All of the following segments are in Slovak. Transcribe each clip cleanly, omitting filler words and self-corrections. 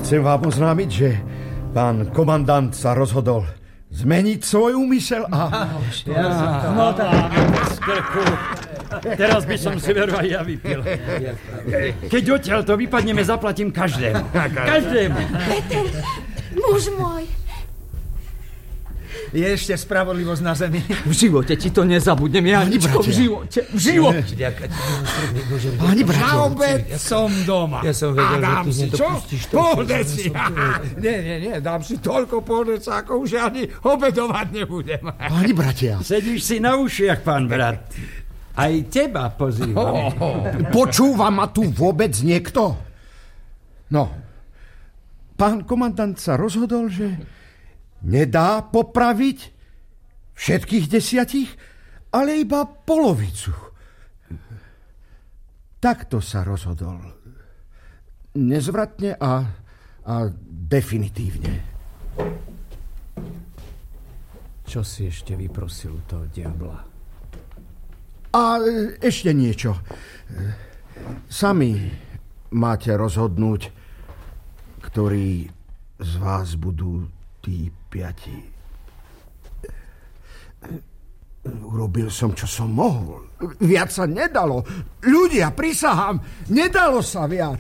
Chcem vám oznámiť, že pán komandant sa rozhodol zmeniť svoj úmysel a... No tak, z krku. Teraz by som si veru aj ja vypil. Keď odtiaľ to vypadneme, zaplatím každému. Každému. Peter, muž môj. Je ešte spravodlivosť na zemi. V živote ti to nezabudnem, Janičko, v živote. V živote. Páni bratia. Na obed som doma. Ja som vedel, že tu nedopustíš to. Poldeci. Nie, dám si toľko poldecákov, že ani obedovať nebudem. Páni bratia. Sedíš si na ušiach, pán brat. Aj teba pozývam. Počúva ma tu vôbec niekto? No, pán komandant sa rozhodol, že nedá popraviť všetkých 10, ale iba polovicu. Takto sa rozhodol. Nezvratne a definitívne. Čo si ešte vyprosil u toho diabla? A ešte niečo. Sami máte rozhodnúť, ktorí z vás budú tí 5. Urobil som, čo som mohol. Viac sa nedalo. Ľudia, prisahám, nedalo sa viac.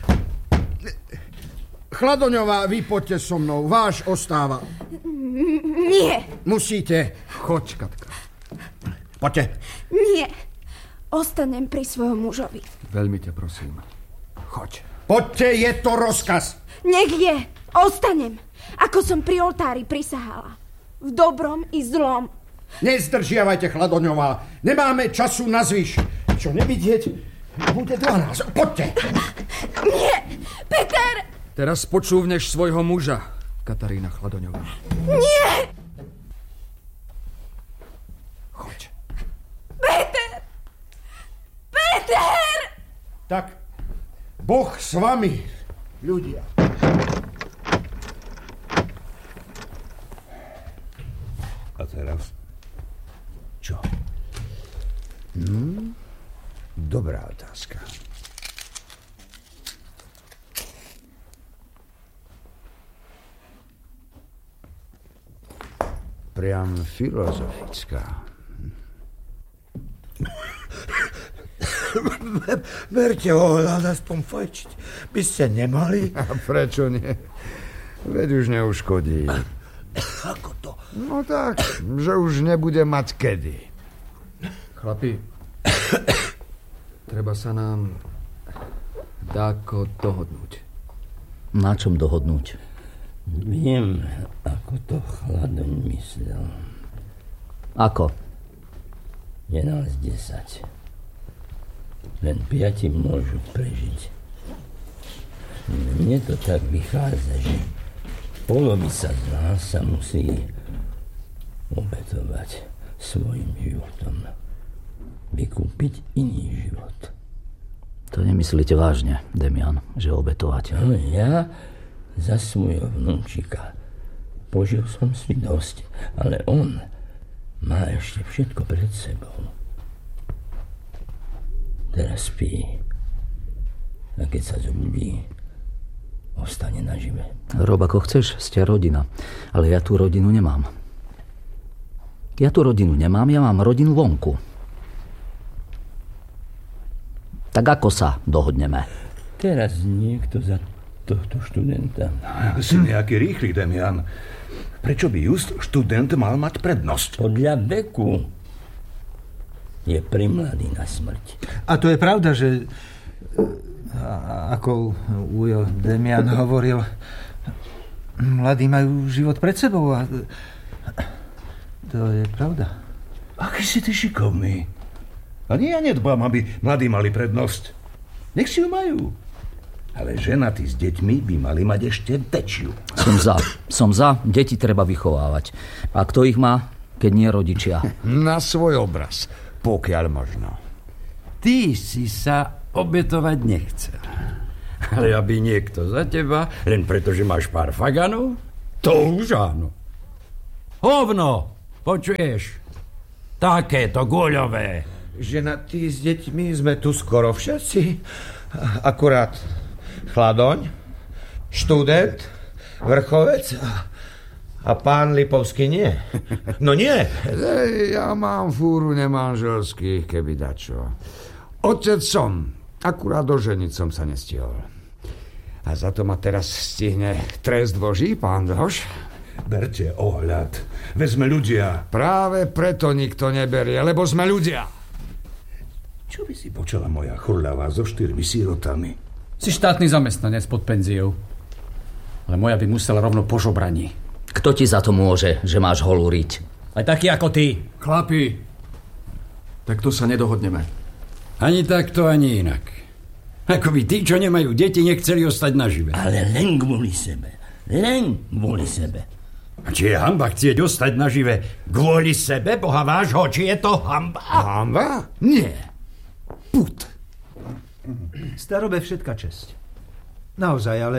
Chladoňová, vy poďte so mnou. Váš ostáva. Nie. Musíte. Choď, Katka. Poďte. Nie. Ostanem pri svojom mužovi. Veľmi ťa prosím. Choď. Poďte, je to rozkaz. Nech je. Ostanem. Ako som pri oltári prisahala. V dobrom i zlom. Nezdržiavajte, Chladoňová. Nemáme času na zvyš. Čo nevidieť, bude 12. Poďte. Nie. Peter. Teraz počúvneš svojho muža, Katarína Chladoňová. Nie. Choď. Peter. Peter. Tak, Boh s vami, ľudia. A teraz? Čo? Dobrá otázka. Priam filozofická. Verte ho, aspoň fajčiť by ste nemali. A prečo nie? Veď už neuškodí. Ako to? No tak, že už nebude mať kedy. Chlapi, treba sa nám dáko dohodnúť. Na čom dohodnúť? Viem, ako to Chladoň myslel. Ako? Je nás 10. Len 5 môžu prežiť. Mne to tak vychádza, že polovica z nás sa musí obetovať svojim životom. Vykúpiť iný život. To nemyslíte vážne, Demian, že obetovať? No ja za svojho vnúčika požil som si dosť, ale on má ešte všetko pred sebou. Teraz spí. A keď sa zobudí, ostane nažive. Rob, ako chceš, ste rodina. Ale ja tú rodinu nemám. Ja mám rodinu vonku. Tak ako sa dohodneme? Teraz niekto za tohto študenta. Si nejaký rýchly, Demian. Prečo by just študent mal mať prednosť? Podľa veku je primladý na smrť. A to je pravda, že ako Ujo Demian hovoril, mladí majú život pred sebou a to je pravda. Aký si ty šikovný. Ani ja nedbám, aby mladí mali prednosť. Nech si ju majú. Ale ženatí s deťmi by mali mať ešte väčšiu. Som za. Deti treba vychovávať. A kto ich má, keď nie rodičia? Na svoj obraz, pokiaľ možno. Ty si sa obetovať nechcel. Ale aby niekto za teba, len preto, že máš pár faganov, to už áno. Hovno, počuješ? Takéto guľové. Ženatí s deťmi sme tu skoro všetci. Akurát Chladoň, študent, vrchovec a pán Lipovský nie. No nie. Ja mám fúru nemanželských, keby dačo. Otec som, akurát doženiť som sa nestihol. A za to ma teraz stihne trest Boží, pán Dlhoš. Berte ohľad, veď sme ľudia. Práve preto nikto neberie, lebo sme ľudia. Čo by si počala moja churľavá so 4 sírotami? Si štátny zamestnanec pod penziou. Ale moja by musela rovno po žobraní. Kto ti za to môže, že máš holú riť? Aj taký ako ty. Chlapi, tak to sa nedohodneme. Ani takto, ani inak. Ako by tí, čo nemajú deti, nechceli ostať nažive. Ale len kvôli sebe. Len kvôli sebe. A či je hanba chcieť ostať nažive kvôli sebe, boha vášho? Či je to hanba? Hanba? Nie. Put. Starobe všetka česť. Naozaj, ale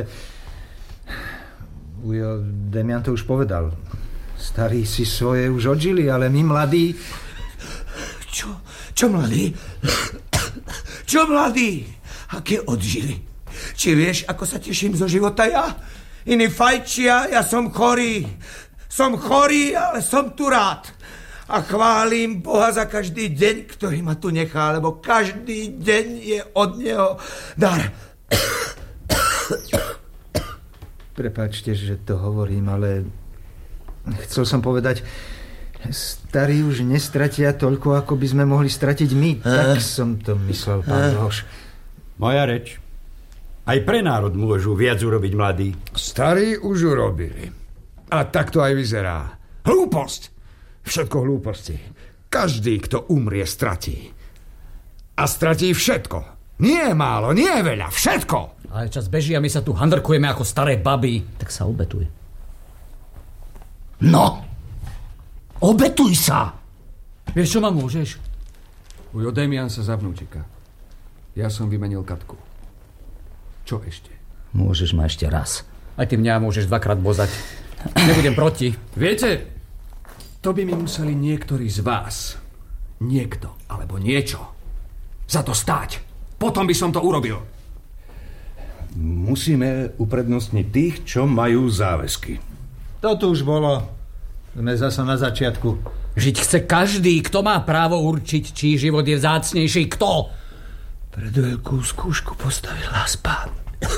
ujo, Demian to už povedal. Starí si svoje už odžili, ale my mladí... Čo mladí? Čo mladí? Aké odžili? Či vieš, ako sa teším zo života ja? Iní fajčia, ja som chorý. Som chorý, ale som tu rád. A chválim Boha za každý deň, ktorý ma tu nechá, lebo každý deň je od neho dar. Prepáčte, že to hovorím, ale chcel som povedať, starí už nestratia toľko, ako by sme mohli stratiť my. Tak som to myslel, pán Dlhoš. Moja reč. Aj pre národ môžu viac urobiť mladí. Starí už urobili. A tak to aj vyzerá. Hlúposť. Všetko hlúposti. Každý, kto umrie, stratí. A stratí všetko. Nie málo, nie veľa, všetko. Ale čas beží a my sa tu handrkujeme ako staré baby. Tak sa obetuj. No! Obetuj sa! Vieš, čo ma môžeš? Ujo, Demian sa za vnúčika. Ja som vymenil Katku. Čo ešte? Môžeš ma ešte raz. Aj ty mňa môžeš dvakrát bozať. Nebudem proti. Viete, to by mi museli niektorí z vás, niekto alebo niečo, za to stáť. Potom by som to urobil. Musíme uprednostniť tých, čo majú záväzky. To tu už bolo. Sme zasa na začiatku. Žiť chce každý, kto má právo určiť, či život je vzácnejší. Kto? Pred veľkú skúšku postavil nás pán.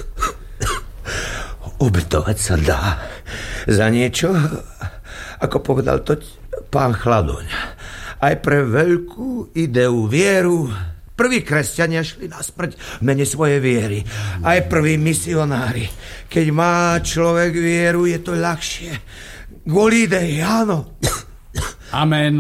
Obetovať sa dá za niečo, ako povedal to pán Chladoň. Aj pre veľkú ideu vieru. Prví kresťania šli na smrť v mene svojej viery. Aj prví misionári. Keď má človek vieru, je to ľahšie. Kvôli idei, áno. Amen.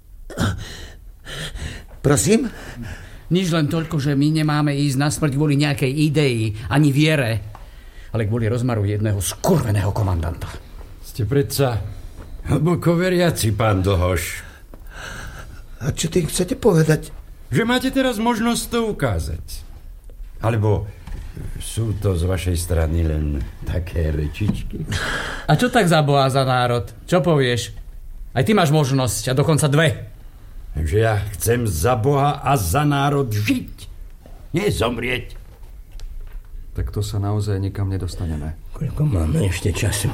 Prosím? Nič, len toľko, že my nemáme ísť na smrť kvôli nejakej idei, ani viere, ale kvôli rozmaru jedného skurveného komandanta. Ste predsa hlboko veriaci, pán Dlhoš. A čo tým chcete povedať? Že máte teraz možnosť to ukázať. Alebo sú to z vašej strany len také rečičky? A čo tak za Boha, za národ? Čo povieš? Aj ty máš možnosť, a dokonca 2. Takže ja chcem za Boha a za národ žiť. Nie zomrieť. Tak to sa naozaj nikam nedostaneme. Koľko máme ešte času?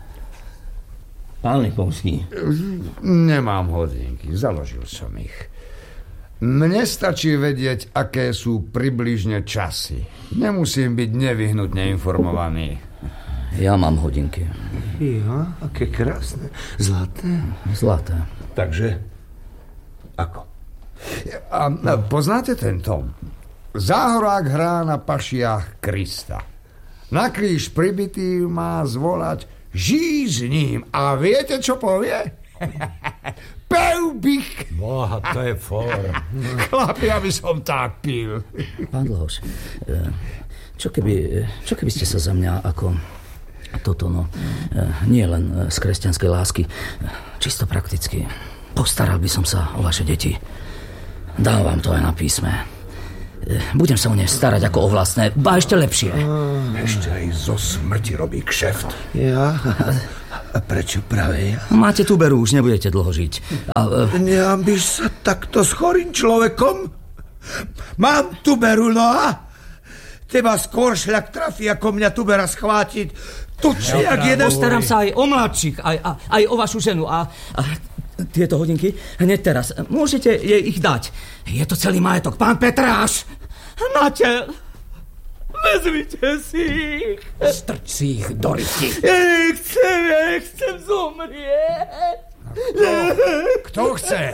Pán Lipovský. Nemám hodinky, založil som ich. Mne stačí vedieť, aké sú približne časy. Nemusím byť nevyhnutne informovaný. Ja mám hodinky. Ja, aké krásne. Zlaté. Zlaté. Takže ako? A poznáte ten tom? Záhorák hrá na pašiach Krista. Na kríž pribitý má zvolať žij s ním. A viete, čo povie? Pev bych. Boha, to je fór. Chlapi, aby som tak pil. Pán Dlhoš, čo keby ste sa za mňa ako toto, nie len z kresťanskej lásky, čisto prakticky, postaral by som sa o vaše deti. Dám vám to aj na písme. Budem sa o ne starať ako o vlastné, ba ešte lepšie. Ešte aj zo smrti robí kšeft. Ja? A prečo práve ja? Máte tuberu, už nebudete dlho žiť. Neambíš sa takto s chorým človekom? Mám tuberu, no a? Teba skôr šľak trafí, ako mňa tu bera schvátiť. Tučne, jak jeden... Postaram sa aj o mladších, aj o vašu ženu a tieto hodinky hneď teraz. Môžete jej ich dať. Je to celý majetok. Pán Petráš, Nateľ, vezmite si ich. Strč si ich do ryti. Nechcem zomrieť. Kto chce?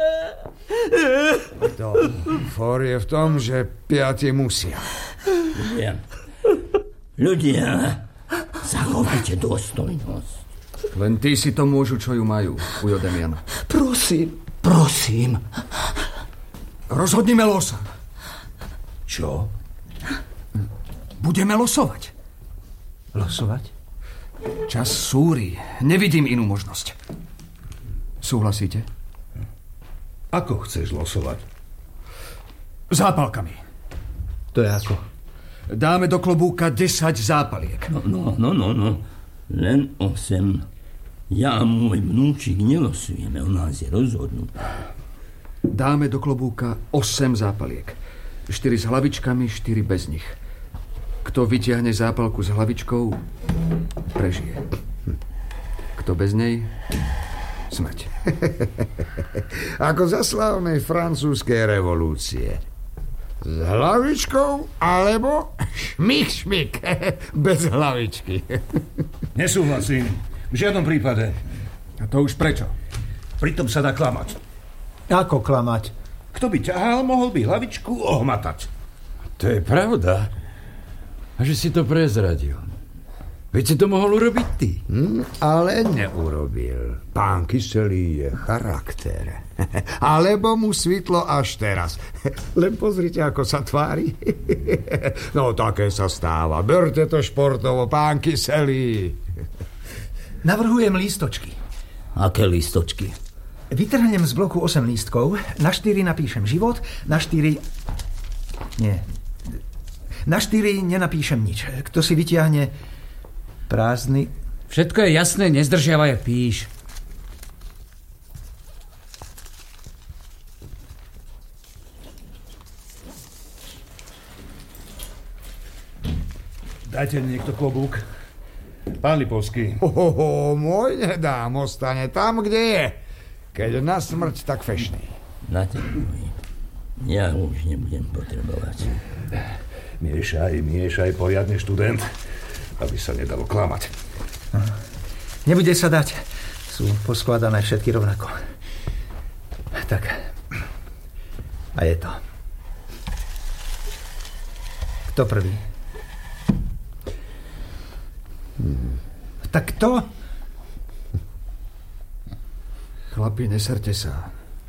For je v tom, že 5 musia. Ľudia, zachovajte dôstojnosť. Len tí si to môžu, čo ju majú, Ujo Demian. Prosím. Rozhodnime losa. Čo? Budeme losovať. Losovať? Čas súri. Nevidím inú možnosť. Súhlasíte? Ako chceš losovať? Zápalkami. To je ako? Dáme do klobúka 10 zápaliek. No. Len 8. Ja a môj vnúčik nelosujeme, o nás je rozhodnutá. Dáme do klobúka 8 zápaliek. 4 s hlavičkami, 4 bez nich. Kto vytiahne zápalku s hlavičkou, prežije. Kto bez nej, smrť. Ako za slávnej francúzskej revolúcie. S hlavičkou alebo šmik, bez hlavičky. Nesúhlasím. V žiadnom prípade. A to už prečo? Pritom sa dá klamať. Ako klamať? Kto by ťahal, mohol by hlavičku ohmatať. To je pravda. A že si to prezradil. Veď si to mohol urobiť ty. Ale neurobil. Pán Kyselý je charakter. Alebo mu svitlo až teraz. Len pozrite, ako sa tvári. No, také sa stáva. Berte to športovo, pán Kyselý. Navrhujem lístočky. Aké lístočky? Vytrhnem z bloku 8 lístkov, na 4 napíšem život, na 4... Nie. Na 4 nenapíšem nič. Kto si vytiahne prázdny... Všetko je jasné, nezdržiavaj, píš. Dajte niekto klobúk. Pán Lipovský. Môj nedám, ostane tam, kde je. Keď na smrť, tak fešný. Nateľ môj, ja už nebudem potrebovať. Miešaj, poriadny študent, aby sa nedalo klamať. Nebude sa dať. Sú poskladané všetky rovnako. Tak. A je to. Kto prvý? Tak kto? Chlapi, neserte sa.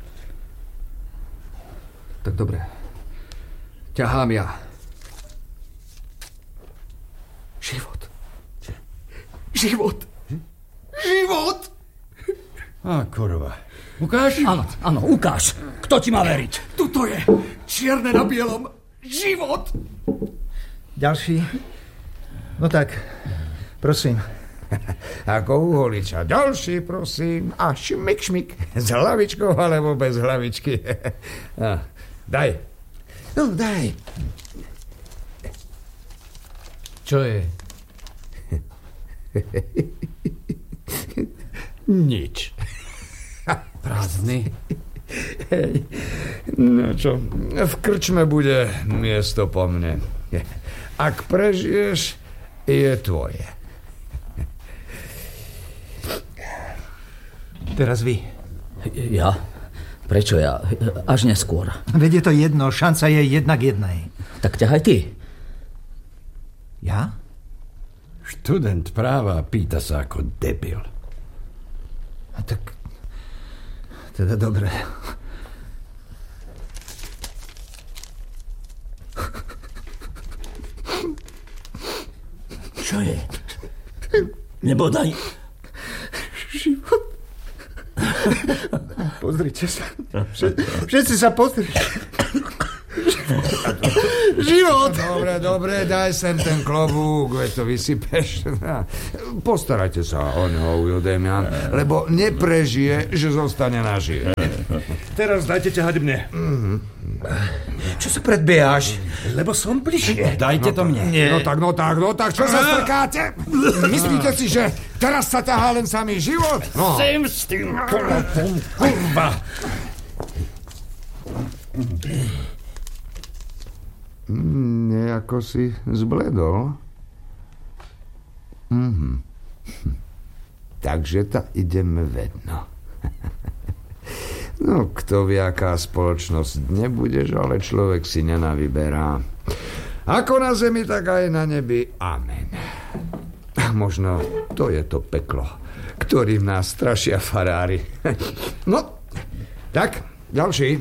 Tak dobre. Ťahám ja. Život! Á, kurva. Ukáž? Áno, ukáž. Kto ti má veriť? Tuto je. Čierne na bielom. Život! Ďalší? No tak, prosím. Ako u holiča. Ďalší, prosím. A šmik. S hlavičkou alebo bez hlavičky. Daj. No, daj. Čo je? Nič. Prázdny. No čo, v krčme bude miesto po mne. Ak prežiješ, je tvoje. Teraz vy. Ja? Prečo ja? Až neskôr. Veď je to jedno, šanca je 1:1. Tak ťahaj ty. Ja? Študent práva pýta sa ako debil. A tak... Teda dobre. Čo je? Nebodaj. Život. Pozrite sa. Všetci sa pozrite. Život. Dobre, daj sem ten klobúk, veď to vysypeš. Postarajte sa o ňo, Ujo Demian, lebo neprežije, že zostane nažive. Teraz dajte ťahať mne. Čo sa predbiehaš? Lebo som bližšie. Dajte to mne. Nie. No tak, čo sa strkáte? Myslíte si, že teraz sa ťahá len samý život? No. Sem s tým kolotom, kurva. Nejako si zbledol. Takže to ideme vedno. No, kto vie, aká spoločnosť nebudeš, ale človek si nenavyberá. Ako na zemi, tak aj na nebi. Amen. Možno to je to peklo, ktorým nás strašia farári. No, tak, ďalší.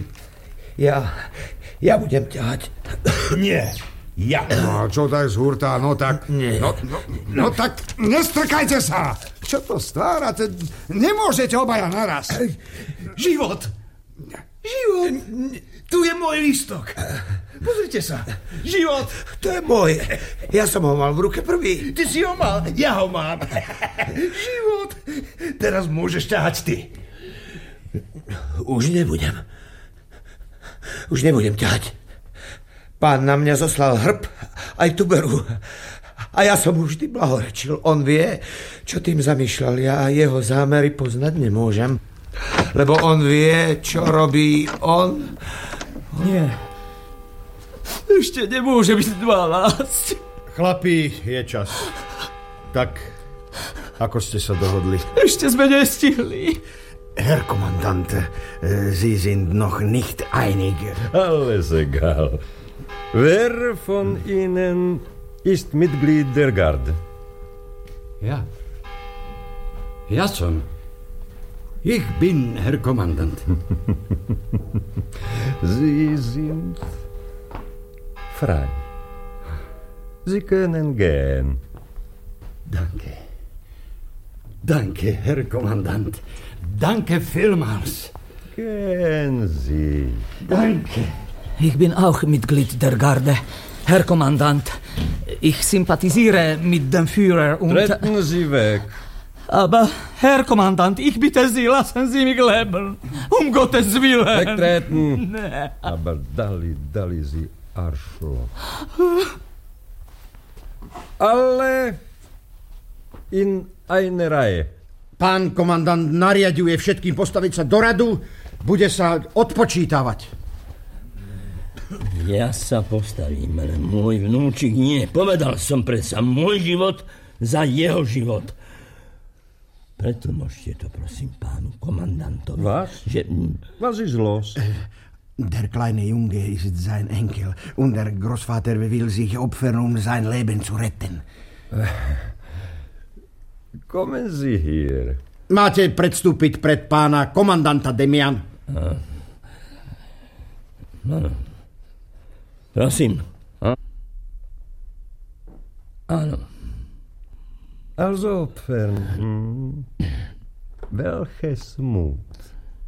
Ja budem ťahať. Nie, ja. No, čo tak zhurtá? No tak... Nie. No tak, nestrkajte sa! Čo to stvárate? Nemôžete obaja naraz. Život! Tu je môj lístok. Pozrite sa. Život! To je môj. Ja som ho mal v ruke prvý. Ty si ho mal, ja ho mám. Život! Teraz môžeš ťahať ty. Už nebudem ťahať. Pán na mňa zoslal hrb aj tuberu. A ja som mu vždy blahorečil. On vie, čo tým zamýšľal. Ja jeho zámery poznať nemôžem. Lebo on vie, čo robí on. Nie. Ešte nemôže byť 12. Chlapi, je čas. Tak, ako ste sa dohodli? Ešte sme nestihli. Herr Kommandant, Sie sind noch nicht einig. Alles egal. Wer von Ihnen ist Mitglied der Garde? Ja. Ja som. Ich bin Herr Kommandant. Sie sind frei. Sie können gehen. Danke. Danke, Herr Kommandant. Danke vielmals. Gehen Sie. Danke. Ich bin auch Mitglied der Garde, Herr Kommandant. Ich sympathisiere mit dem Führer und... Treten Sie weg. Aber, Herr Kommandant, ich bitte Sie, lassen Sie mich leben. Um Gottes Willen. Wegtreten. Nee. Aber dali Sie Arschloch. Alle in eine Reihe. Pán komandant nariaduje všetkým postaviť sa do radu, bude sa odpočítavať. Ja sa postavím, ale môj vnúčik nie. Povedal som predsa môj život za jeho život. Pretlmožte to, prosím, pánu komandantovi. Was ist los? Der kleine Junge ist sein Enkel und der Großvater will sich opfern, um sein Leben zu retten. Kommen Sie hier. Máte predstúpiť pred pána komandanta Demian. No. Prosím. Áno. Also opfern. Welches Mut.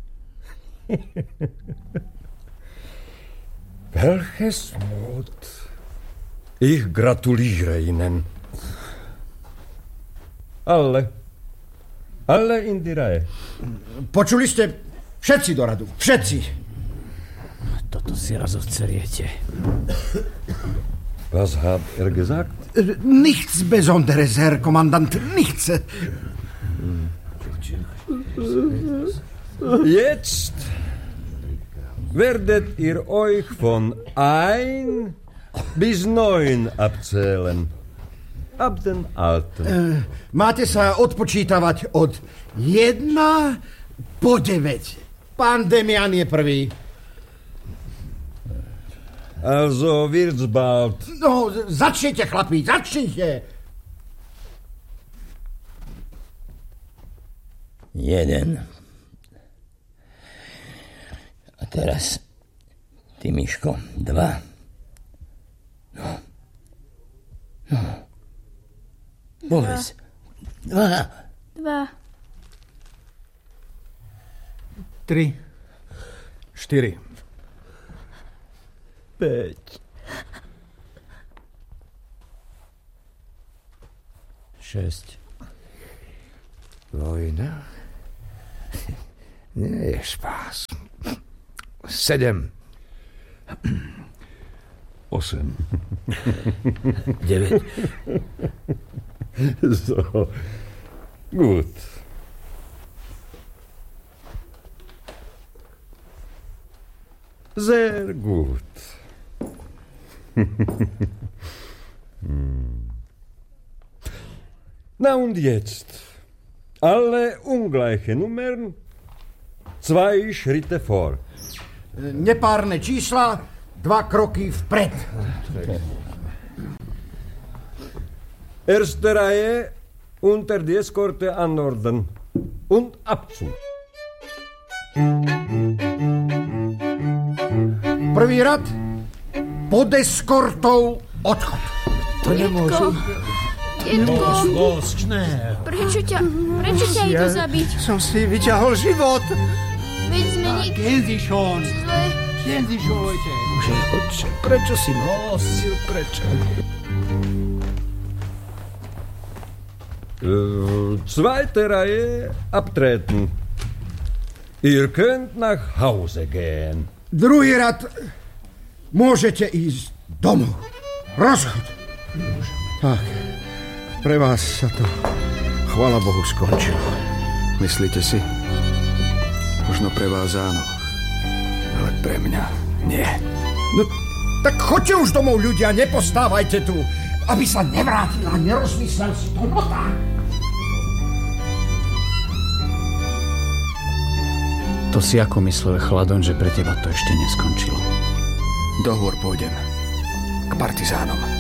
Welches Mut. Ich gratuliere Ihnen. Alle in die Reihe. Počuli ste? Všetci do radu. Všetci. Toto si raz odseriete. Was hat gesagt? Nichts Besonderes, Herr Kommandant. Nichts. Jetzt werdet ihr euch von 1 bis 9 abzählen. Ab den Alten. Máte sa odpočítavať od 1 po 9. Pán Demian je prvý. Also wird's bald. No, začnite, chlapi, začnite. 1. A teraz ty, Miško, 2. No. Povedz. 2. 2. 3. 4. 5. 6. Vojna? Nie je špás. 7. 8. 9. So, gut. Sehr gut. Na und jetzt. Alle ungleiche Nummern. 2 Schritte vor. Nepárne čísla, 2 kroky vpred. Erste Reihe unter die Eskorte anordnen. Und Abzug. Prvý rad, pod eskortou odchod. To nemôžu. Detko, prečo ťa idú zabiť? Som si vyťahol život. Veď sme Gehen Sie schon. zle. Gehen Sie schon, Leute. Oče, prečo si nosil? Prečo? Zweite Reihe abtreten. Ihr könnt nach Hause gehen. Druhý rad, môžete ísť domov. Rozchod. Tak, pre vás sa to, chvála Bohu, skončilo. Myslíte si? Možno pre vás áno, ale pre mňa nie. No, tak choďte už domov, ľudia, nepostávajte tu, aby sa nevrátil a nerozmyslel si to notár. To si ako myslel, Chladon, že pre teba to ešte neskončilo? Dohovor pôjdem. K partizánom.